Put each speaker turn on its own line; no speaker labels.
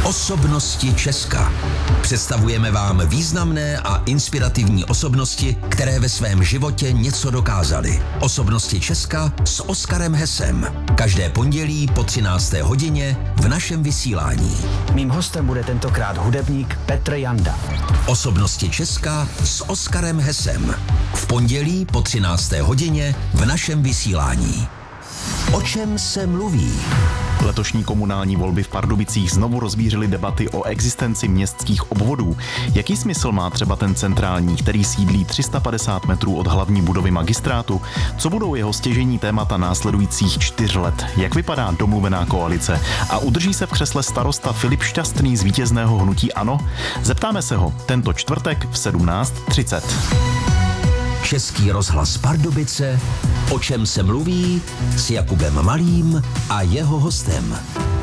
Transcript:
Osobnosti Česka. Představujeme vám významné a inspirativní osobnosti, které ve svém životě něco dokázaly. Osobnosti Česka s Oskarem Hesem. Každé pondělí po 13. hodině v našem vysílání.
Mým hostem bude tentokrát hudebník Petr Janda.
Osobnosti Česka s Oskarem Hesem. V pondělí po 13. hodině v našem vysílání. O čem se mluví?
Letošní komunální volby v Pardubicích znovu rozvířily debaty o existenci městských obvodů. Jaký smysl má třeba ten centrální, který sídlí 350 metrů od hlavní budovy magistrátu? Co budou jeho stěžejní témata následujících 4 let? Jak vypadá domluvená koalice? A udrží se v křesle starosta Filip Šťastný z vítězného hnutí ANO? Zeptáme se ho tento čtvrtek v 17:30.
Český rozhlas Pardubice, o čem se mluví s Jakubem Malým a jeho hostem.